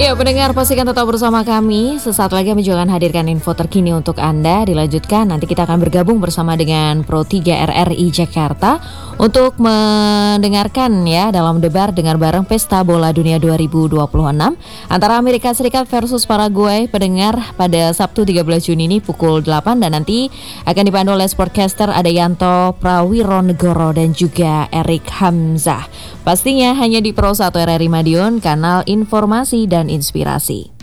Ya, pendengar pastikan tetap bersama kami. Sesaat lagi kami juga akan hadirkan info terkini untuk Anda. Dilanjutkan, nanti kita akan bergabung bersama dengan Pro 3 RRI Jakarta untuk mendengarkan ya dalam debar dengar bareng Pesta Bola Dunia 2026 antara Amerika Serikat versus Paraguay. Pendengar pada Sabtu 13 Juni ini pukul 8 dan nanti akan dipandu oleh sportcaster Adayanto Prawironegoro dan juga Erik Hamzah. Pastinya hanya di Pro 1 RRI Madiun, kanal informasi dan inspirasi.